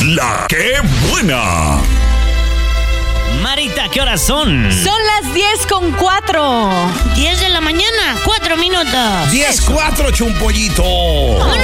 La ¡Qué buena! Marita, ¿qué horas son? Son las 10:04. 10 de la mañana, 4 minutos. 10:04, Chumpollito. Vámonos.